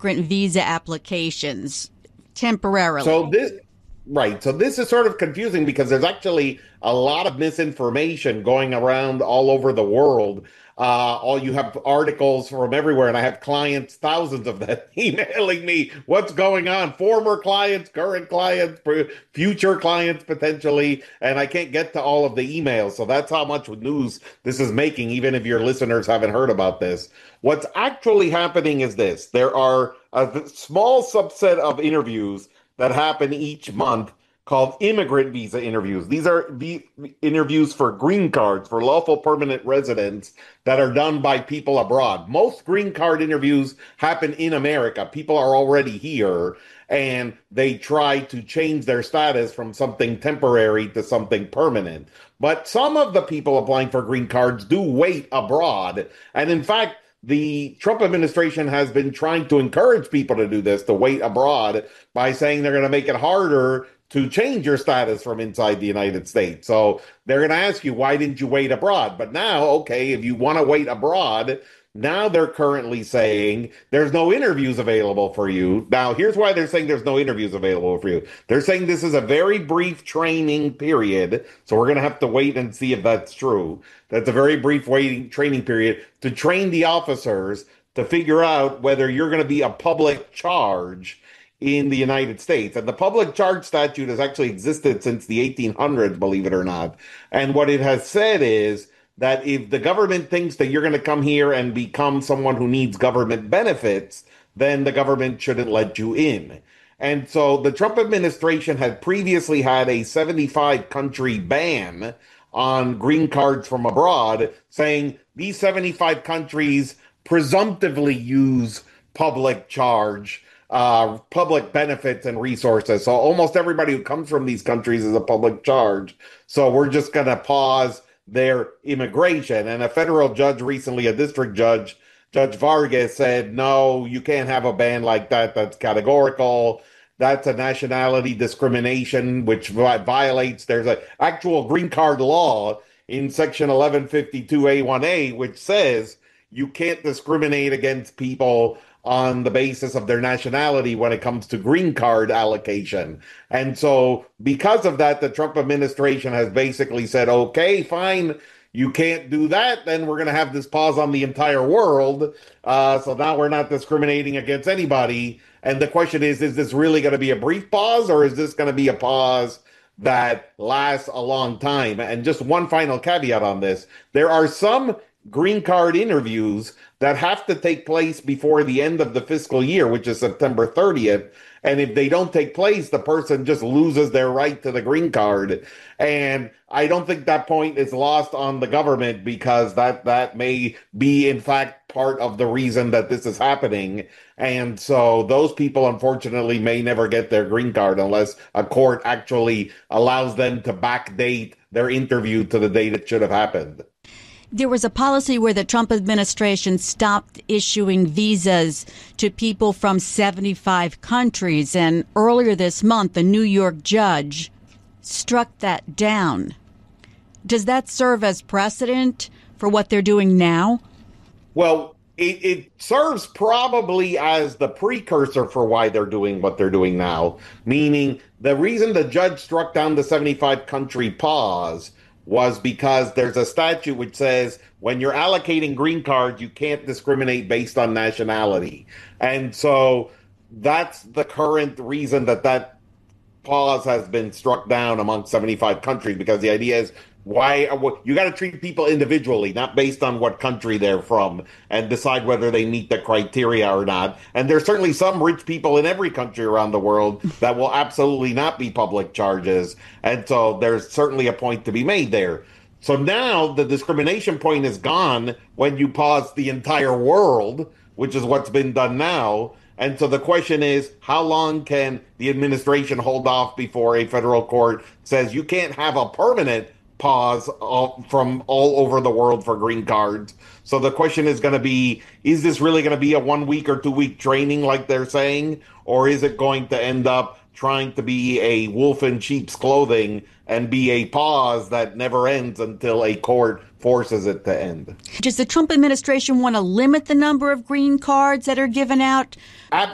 immigrant visa applications temporarily. So this is sort of confusing because there's actually a lot of misinformation going around all over the world. All you have articles from everywhere, and I have clients, thousands of them, emailing me what's going on. Former clients, current clients, future clients potentially, and I can't get to all of the emails. So that's how much news this is making, even if your listeners haven't heard about this. What's actually happening is this: there are a small subset of interviews that happen each month called immigrant visa interviews. These are the interviews for green cards, for lawful permanent residents that are done by people abroad. Most green card interviews happen in America. People are already here and they try to change their status from something temporary to something permanent. But some of the people applying for green cards do wait abroad. And in fact, the Trump administration has been trying to encourage people to do this, to wait abroad, by saying they're going to make it harder to change your status from inside the United States. So they're going to ask you, why didn't you wait abroad? But now, okay, if you want to wait abroad, now they're currently saying there's no interviews available for you. Now, here's why they're saying there's no interviews available for you. They're saying this is a very brief training period. So we're going to have to wait and see if that's true. That's a very brief training period to train the officers to figure out whether you're going to be a public charge in the United States. And the public charge statute has actually existed since the 1800s, believe it or not. And what it has said is that if the government thinks that you're going to come here and become someone who needs government benefits, then the government shouldn't let you in. And so the Trump administration had previously had a 75-country ban on green cards from abroad, saying these 75 countries presumptively use public charge, public benefits and resources. So almost everybody who comes from these countries is a public charge. So we're just going to pause their immigration. And a federal judge recently, a district judge, Judge Vargas, said, no, you can't have a ban like that. That's categorical. That's a nationality discrimination, which violates, there's an actual green card law in section 1152A1A, which says you can't discriminate against people on the basis of their nationality when it comes to green card allocation. And so because of that, the Trump administration has basically said, okay, fine, you can't do that, then we're going to have this pause on the entire world. So now we're not discriminating against anybody. And the question is this really going to be a brief pause, or is this going to be a pause that lasts a long time? And just one final caveat on this. There are some green card interviews that have to take place before the end of the fiscal year, which is September 30th. And if they don't take place, the person just loses their right to the green card. And I don't think that point is lost on the government, because that may be, in fact, part of the reason that this is happening. And so those people, unfortunately, may never get their green card unless a court actually allows them to backdate their interview to the date it should have happened. There was a policy where the Trump administration stopped issuing visas to people from 75 countries. And earlier this month, a New York judge struck that down. Does that serve as precedent for what they're doing now? Well, it serves probably as the precursor for why they're doing what they're doing now. Meaning the reason the judge struck down the 75 country pause was because there's a statute which says when you're allocating green cards, you can't discriminate based on nationality. And so that's the current reason that pause has been struck down among 75 countries, because the idea is you got to treat people individually, not based on what country they're from, and decide whether they meet the criteria or not. And there's certainly some rich people in every country around the world that will absolutely not be public charges. And so there's certainly a point to be made there. So now the discrimination point is gone when you pause the entire world, which is what's been done now. And so the question is, how long can the administration hold off before a federal court says you can't have a permanent pause from all over the world for green cards? So the question is going to be, is this really going to be a 1 week or 2 week training like they're saying? Or is it going to end up trying to be a wolf in sheep's clothing and be a pause that never ends until a court forces it to end? Does the Trump administration want to limit the number of green cards that are given out?